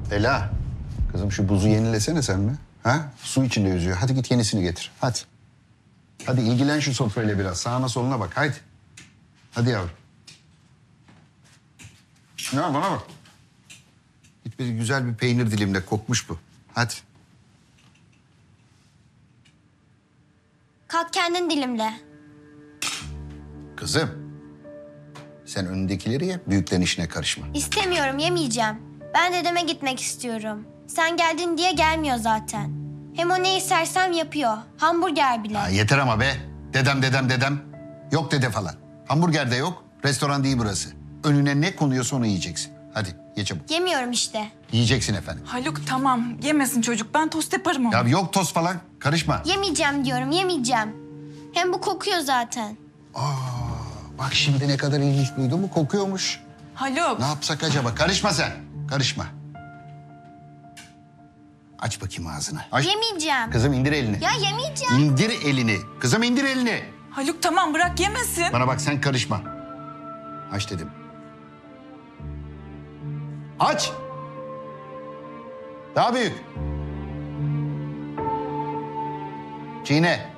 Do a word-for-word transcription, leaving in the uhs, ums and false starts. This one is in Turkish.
Ela, kızım şu buzu yenilesene sen mi? Ha? Su içinde yüzüyor. Hadi git yenisini getir. Hadi. Hadi ilgilen şu sofrayla biraz. Sağına soluna bak. Hadi. Hadi yavrum. Ya bana bak. Git bir güzel bir peynir dilimle. Kokmuş bu. Hadi. Kalk kendin dilimle. Kızım. Sen önündekileri ye. Büyüklerin işine karışma. İstemiyorum, yemeyeceğim. Ben dedeme gitmek istiyorum. Sen geldin diye gelmiyor zaten. Hem o ne istersem yapıyor. Hamburger bile. Ha, yeter ama be. Dedem dedem dedem. Yok dede falan. Hamburger de yok. Restoran değil burası. Önüne ne konuyorsa onu yiyeceksin. Hadi ye çabuk. Yemiyorum işte. Yiyeceksin efendim. Haluk tamam yemesin çocuk. Ben tost yaparım onu. Ya yok toz falan. Karışma. Yemeyeceğim diyorum, yemeyeceğim. Hem bu kokuyor zaten. Bak şimdi ne kadar ilginç, duydun mu? Kokuyormuş. Haluk. Ne yapsak acaba? Karışma sen. Karışma. Aç bakayım ağzını. Aç. Yemeyeceğim. Kızım indir elini. Ya yemeyeceğim. İndir elini. Kızım indir elini. Haluk tamam bırak yemesin. Bana bak sen karışma. Aç dedim. Aç. Daha büyük. Çiğne.